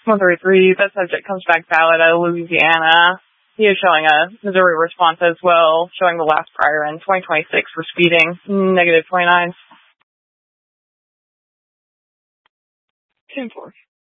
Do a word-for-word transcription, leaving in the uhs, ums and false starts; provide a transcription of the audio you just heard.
one thirty-three, that subject comes back valid out of Louisiana. He is showing a Missouri response as well, showing the last prior in twenty twenty-six for speeding, negative twenty-nine. ten four.